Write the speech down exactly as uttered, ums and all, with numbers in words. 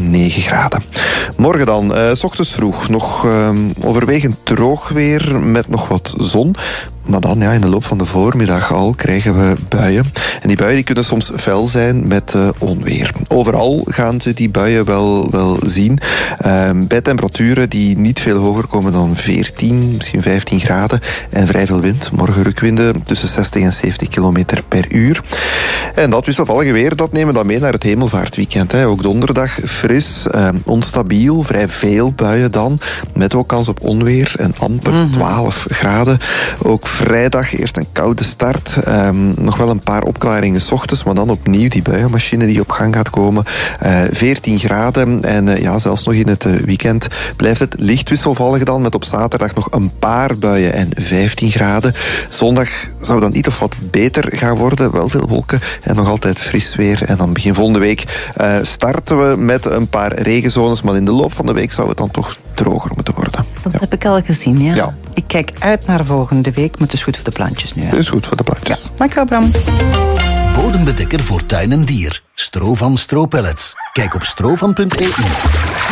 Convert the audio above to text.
negen graden. Morgen dan, uh, 's ochtends vroeg, nog uh, overwegend droog weer met nog wat zon. Maar dan, ja, in de loop van de voormiddag al krijgen we buien. En die buien die kunnen soms fel zijn met uh, onweer. Overal gaan ze die buien wel, wel zien. Uh, bij temperaturen die niet veel hoger komen dan veertien, misschien vijftien graden. En vrij veel wind. Morgen rukwinden tussen zestig en zeventig kilometer per uur. En dat wisselvallige weer, dat nemen we dan mee naar het hemelvaartweekend. Hè. Ook donderdag fris, uh, onstabiel, vrij veel buien dan. Met ook kans op onweer en amper mm-hmm. twaalf graden. Ook vrijdag eerst een koude start. Um, nog wel een paar opklaringen 's ochtends, maar dan opnieuw die buienmachine die op gang gaat komen. Uh, veertien graden en uh, ja, zelfs nog in het uh, weekend blijft het licht wisselvallig dan, met op zaterdag nog een paar buien en vijftien graden. Zondag zou dan iets of wat beter gaan worden. Wel veel wolken en nog altijd fris weer. En dan begin volgende week uh, starten we met een paar regenzones, maar in de loop van de week zou het dan toch droger moeten worden. Dat ja. heb ik al gezien, ja. ja. Ik kijk uit naar volgende week, maar het is goed voor de plantjes nu. Hè? Het is goed voor de plantjes. Ja. Dankjewel, Bram. Bodembedekker voor tuin en dier. Stro van Stro Pellets. Kijk op strovan punt e u.